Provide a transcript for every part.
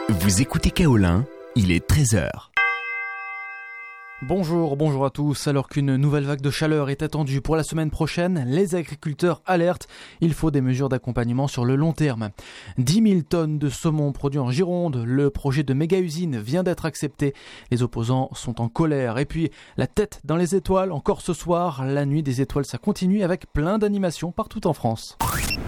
Vous écoutez Kaolin, il est 13h. Bonjour à tous. Alors qu'une nouvelle vague de chaleur est attendue pour la semaine prochaine, les agriculteurs alertent. Il faut des mesures d'accompagnement sur le long terme. 10 000 tonnes de saumon produits en Gironde. Le projet de méga-usine vient d'être accepté. Les opposants sont en colère. Et puis, la tête dans les étoiles, encore ce soir. La nuit des étoiles, ça continue avec plein d'animations partout en France.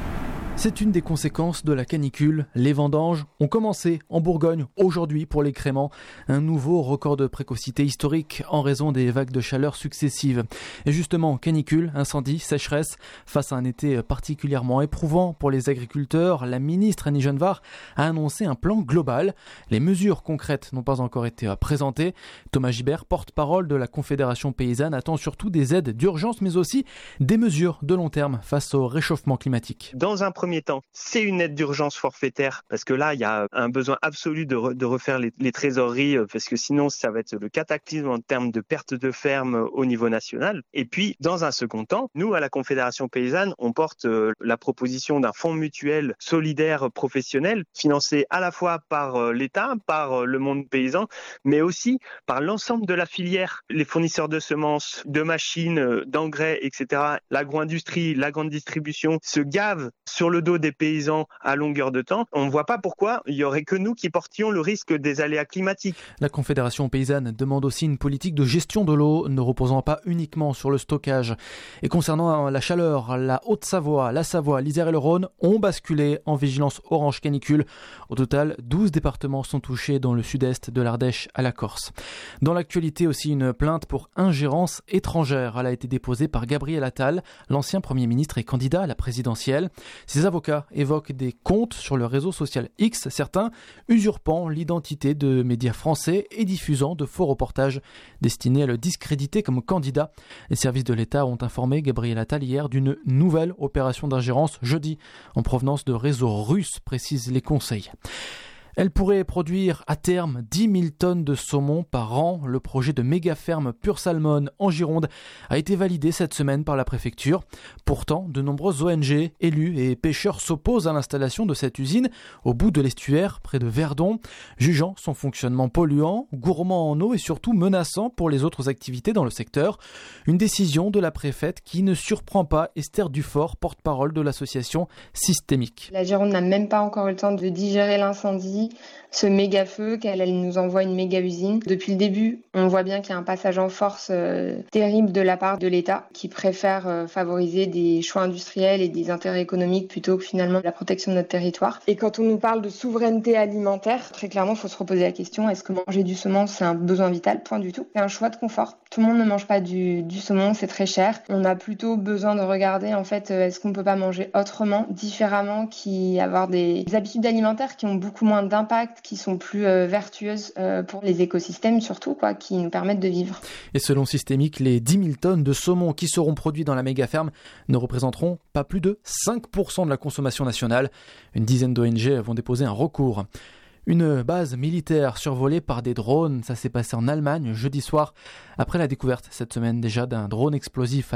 C'est une des conséquences de la canicule. Les vendanges ont commencé en Bourgogne aujourd'hui pour les créments. Un nouveau record de précocité historique en raison des vagues de chaleur successives. Et justement, canicule, incendie, sécheresse, face à un été particulièrement éprouvant pour les agriculteurs, la ministre Annie Genevard a annoncé un plan global. Les mesures concrètes n'ont pas encore été présentées. Thomas Gibert, porte-parole de la Confédération paysanne, attend surtout des aides d'urgence mais aussi des mesures de long terme face au réchauffement climatique. Dans un premier temps, c'est une aide d'urgence forfaitaire parce que là, il y a un besoin absolu de refaire les trésoreries parce que sinon, ça va être le cataclysme en termes de perte de ferme au niveau national. Et puis, dans un second temps, nous, à la Confédération paysanne, on porte la proposition d'un fonds mutuel solidaire professionnel financé à la fois par l'État, par le monde paysan, mais aussi par l'ensemble de la filière, les fournisseurs de semences, de machines, d'engrais, etc. L'agro-industrie, la grande distribution se gavent sur le dos des paysans à longueur de temps. On ne voit pas pourquoi il n'y aurait que nous qui portions le risque des aléas climatiques. La Confédération paysanne demande aussi une politique de gestion de l'eau ne reposant pas uniquement sur le stockage. Et concernant la chaleur, la Haute-Savoie, la Savoie, l'Isère et le Rhône ont basculé en vigilance orange canicule. Au total, 12 départements sont touchés dans le sud-est de l'Ardèche à la Corse. Dans l'actualité aussi, une plainte pour ingérence étrangère. Elle a été déposée par Gabriel Attal, l'ancien Premier ministre et candidat à la présidentielle. Ces avocats évoquent des comptes sur le réseau social X, certains usurpant l'identité de médias français et diffusant de faux reportages destinés à le discréditer comme candidat. Les services de l'État ont informé Gabriel Attal hier d'une nouvelle opération d'ingérence jeudi en provenance de réseaux russes, précisent les conseils. Elle pourrait produire à terme 10 000 tonnes de saumon par an. Le projet de méga-ferme Pure Salmon en Gironde a été validé cette semaine par la préfecture. Pourtant, de nombreuses ONG, élus et pêcheurs s'opposent à l'installation de cette usine au bout de l'estuaire, près de Verdon, jugeant son fonctionnement polluant, gourmand en eau et surtout menaçant pour les autres activités dans le secteur. Une décision de la préfète qui ne surprend pas Esther Dufort, porte-parole de l'association Systémique. La Gironde n'a même pas encore eu le temps de digérer l'incendie, ce méga feu, qu'elle nous envoie une méga usine. Depuis le début, on voit bien qu'il y a un passage en force terrible de la part de l'État qui préfère favoriser des choix industriels et des intérêts économiques plutôt que finalement la protection de notre territoire. Et quand on nous parle de souveraineté alimentaire, très clairement, il faut se reposer la question, est-ce que manger du saumon, c'est un besoin vital? Point du tout. C'est un choix de confort. Tout le monde ne mange pas du saumon, c'est très cher. On a plutôt besoin de regarder, en fait, est-ce qu'on peut pas manger autrement, différemment, avoir des habitudes alimentaires qui ont beaucoup moins d'impact, qui sont plus vertueuses pour les écosystèmes surtout, qui nous permettent de vivre. Et selon Systémique, les 10 000 tonnes de saumon qui seront produits dans la méga-ferme ne représenteront pas plus de 5% de la consommation nationale. Une dizaine d'ONG vont déposer un recours. Une base militaire survolée par des drones, ça s'est passé en Allemagne jeudi soir, après la découverte cette semaine déjà d'un drone explosif